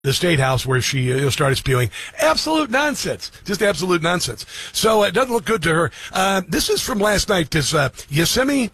the State House where she started spewing absolute nonsense, just absolute nonsense. So it doesn't look good to her. This is from last night. This Yasemi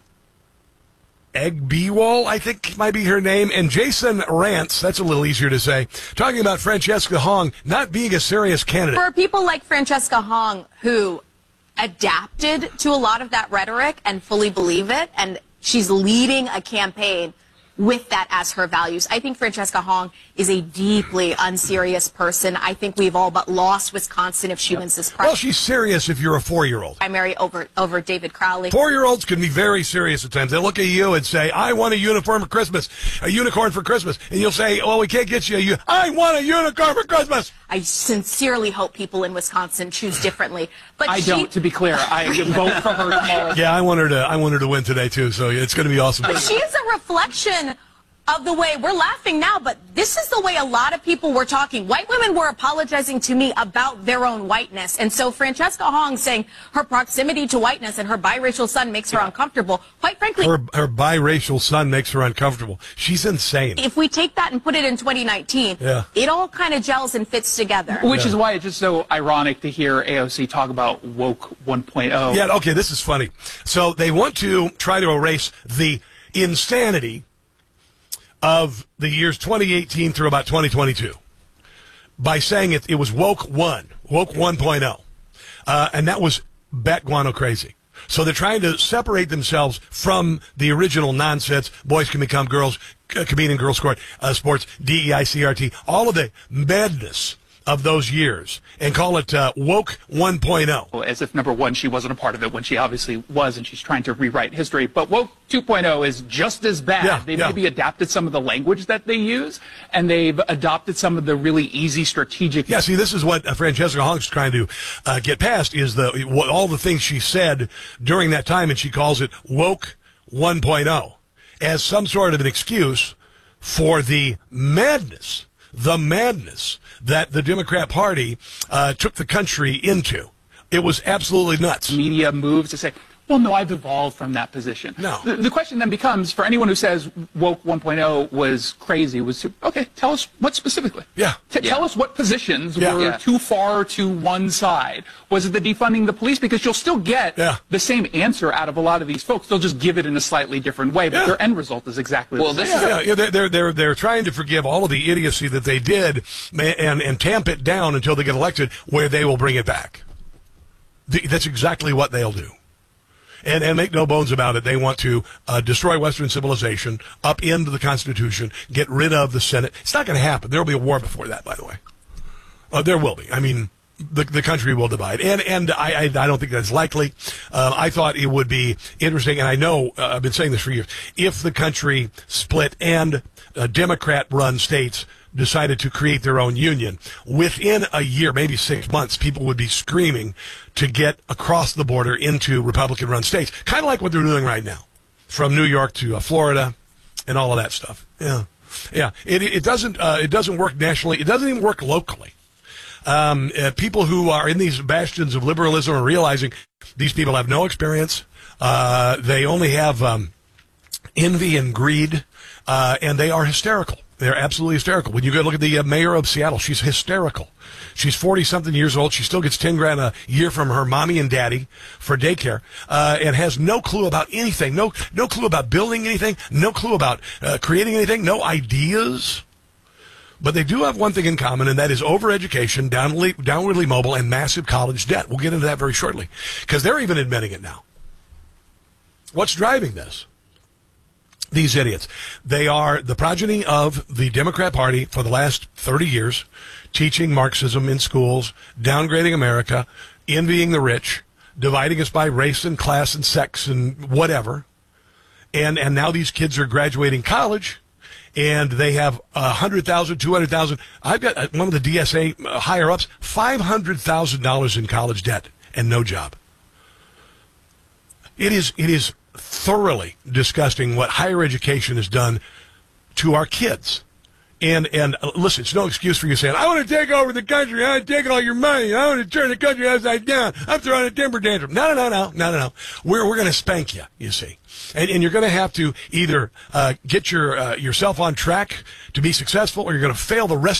Egbewal, I think might be her name, and Jason Rantz, that's a little easier to say, talking about Francesca Hong not being a serious candidate. For people like Francesca Hong who adapted to a lot of that rhetoric and fully believe it, and she's leading a campaign with that as her values. I think Francesca Hong is a deeply unserious person. I think we've all but lost Wisconsin if she wins this primary. Well, she's serious if you're a 4-year-old. Primary over David Crowley. 4-year-olds can be very serious at times. They look at you and say, I want a uniform for Christmas, a unicorn for Christmas. And you'll say, oh, we can't get you I want a unicorn for Christmas. I sincerely hope people in Wisconsin choose differently. But I don't, to be clear. I vote for her tomorrow. Yeah, I want her to win today, too, so it's going to be awesome. But she is a reflection of the way, we're laughing now, but this is the way a lot of people were talking. White women were apologizing to me about their own whiteness. And so Francesca Hong saying her proximity to whiteness and her biracial son makes her uncomfortable. Quite frankly, her biracial son makes her uncomfortable. She's insane. If we take that and put it in 2019, it all kind of gels and fits together. Which is why it's just so ironic to hear AOC talk about woke 1.0. Yeah, okay, this is funny. So they want to try to erase the insanity of the years 2018 through about 2022 by saying it was woke 1.0. And that was bat guano crazy. So they're trying to separate themselves from the original nonsense. Boys can become girls, comedian girls sports, DEI, CRT, all of the madness of those years, and call it woke 1.0. As if, number one, she wasn't a part of it when she obviously was, and she's trying to rewrite history. But woke 2.0 is just as bad. They maybe adapted some of the language that they use, and they've adopted some of the really easy strategic... Yeah, see, this is what Francesca Hong's trying to get past, is all the things she said during that time, and she calls it woke 1.0 as some sort of an excuse for the madness that the Democrat Party took the country into. It was absolutely nuts. Media moves to say, well, no, I've evolved from that position. No. The question then becomes, for anyone who says woke 1.0 was crazy, okay, tell us what specifically. Yeah. Tell us what positions were too far to one side. Was it the defunding the police? Because you'll still get the same answer out of a lot of these folks. They'll just give it in a slightly different way, but their end result is exactly the same. They're trying to forgive all of the idiocy that they did and tamp it down until they get elected, where they will bring it back. That's exactly what they'll do. And make no bones about it, they want to destroy Western civilization, upend the Constitution, get rid of the Senate. It's not going to happen. There will be a war before that, by the way. There will be. I mean, the country will divide. And I don't think that's likely. I thought it would be interesting, and I know I've been saying this for years, if the country split and Democrat-run states decided to create their own union, within a year, maybe 6 months, people would be screaming to get across the border into Republican-run states, kind of like what they're doing right now, from New York to Florida and all of that stuff. Yeah. It doesn't work nationally. It doesn't even work locally. People who are in these bastions of liberalism are realizing these people have no experience. They only have envy and greed, and they are hysterical. They're absolutely hysterical. When you go look at the mayor of Seattle, she's hysterical. She's 40-something years old. She still gets $10,000 a year from her mommy and daddy for daycare, and has no clue about anything. No clue about building anything. No clue about creating anything. No ideas. But they do have one thing in common, and that is overeducation, downwardly mobile, and massive college debt. We'll get into that very shortly, because they're even admitting it now. What's driving this? These idiots. They are the progeny of the Democrat Party for the last 30 years, teaching Marxism in schools, downgrading America, envying the rich, dividing us by race and class and sex and whatever. And now these kids are graduating college, and they have 100,000, 200,000. I've got one of the DSA higher-ups, $500,000 in college debt and no job. It is thoroughly disgusting what higher education has done to our kids. And listen, it's no excuse for you saying, I want to take over the country. I want to take all your money. I want to turn the country upside down. I'm throwing a temper tantrum. No. We're going to spank you, you see. And you're going to have to either get yourself on track to be successful, or you're going to fail the rest